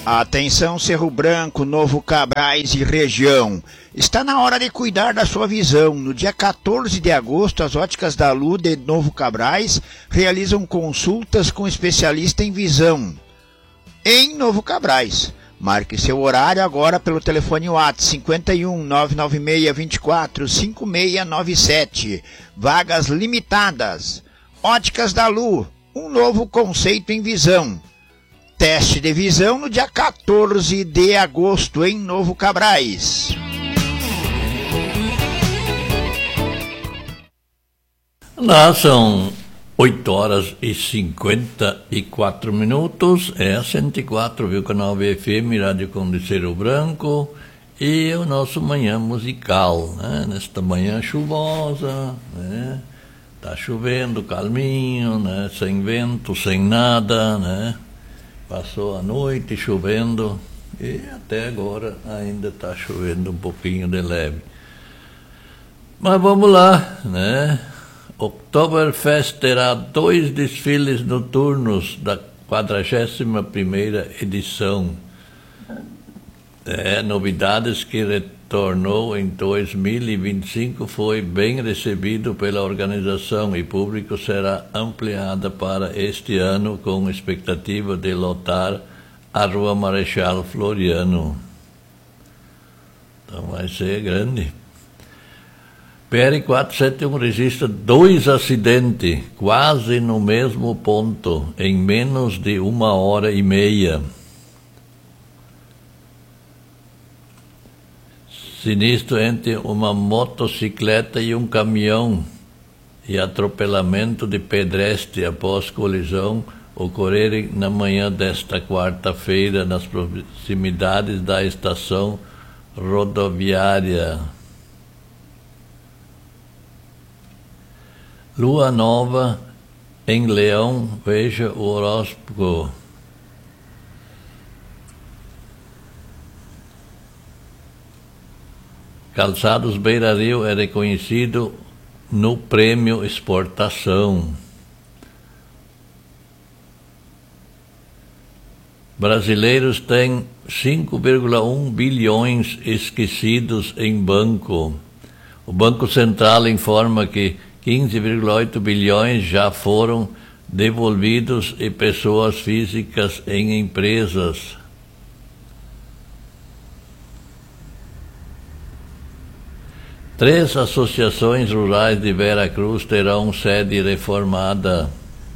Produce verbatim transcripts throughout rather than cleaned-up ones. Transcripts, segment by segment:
Atenção Cerro Branco, Novo Cabrais e região. Está na hora de cuidar da sua visão. No dia quatorze de agosto, as Óticas da Lu de Novo Cabrais realizam consultas com especialista em visão em Novo Cabrais. Marque seu horário agora pelo telefone WhatsApp cinquenta e um, nove nove seis, vinte e quatro, cinquenta e seis noventa e sete. Vagas limitadas. Óticas da Lu, um novo conceito em visão. Teste de visão no dia quatorze de agosto em Novo Cabrais. Lá são oito horas e cinquenta e quatro minutos, é a cento e quatro vírgula nove F M, Rádio Conde Cerro Branco, e o nosso Manhã Musical, né? Nesta manhã chuvosa, né? Tá chovendo calminho, né? Sem vento, sem nada, né? Passou a noite chovendo e até agora ainda está chovendo um pouquinho de leve. Mas vamos lá, né? Oktoberfest terá dois desfiles noturnos da quadragésima primeira edição. É, novidades que retornou em dois mil e vinte e cinco, foi bem recebido pela organização e público será ampliada para este ano com expectativa de lotar a Rua Marechal Floriano. Então vai ser grande. P R quatrocentos e setenta e um registra dois acidentes quase no mesmo ponto em menos de uma hora e meia. Sinistro entre uma motocicleta e um caminhão e atropelamento de pedestre após colisão ocorrerem na manhã desta quarta-feira nas proximidades da estação rodoviária. Lua nova em Leão, veja o horóscopo. Calçados Beira Rio é reconhecido no Prêmio Exportação. Brasileiros têm cinco vírgula um bilhões esquecidos em banco. O Banco Central informa que quinze vírgula oito bilhões já foram devolvidos e pessoas físicas em empresas. Três associações rurais de Veracruz terão sede reformada.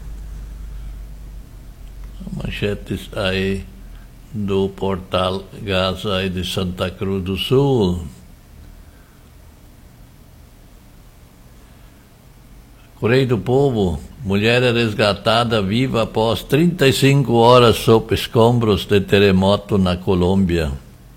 Manchetes aí do portal Gaza aí de Santa Cruz do Sul. Correio do Povo, mulher é resgatada viva após trinta e cinco horas sob escombros de terremoto na Colômbia.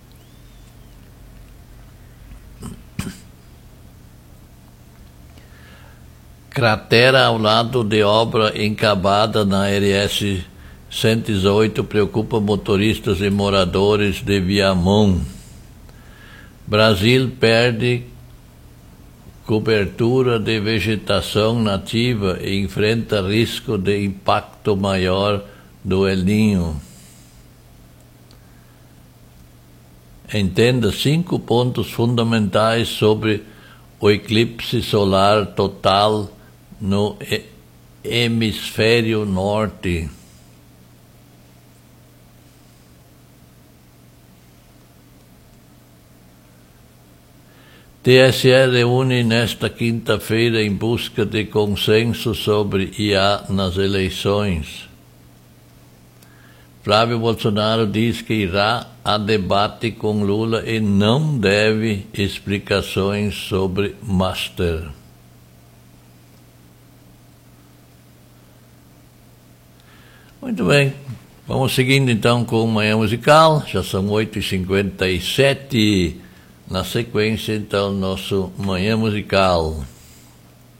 Cratera ao lado de obra encabada na R S cento e dezoito preocupa motoristas e moradores de Viamão. Brasil perde cobertura de vegetação nativa e enfrenta risco de impacto maior do El Niño. Entenda cinco pontos fundamentais sobre o eclipse solar total no hemisfério norte. T S E reúne nesta quinta-feira em busca de consenso sobre I A nas eleições. Flávio Bolsonaro diz que irá a debate com Lula e não deve explicações sobre Master. Muito bem, vamos seguindo então com o Manhã Musical, já são oito e cinquenta e sete. Na sequência, então, nosso Manhã Musical.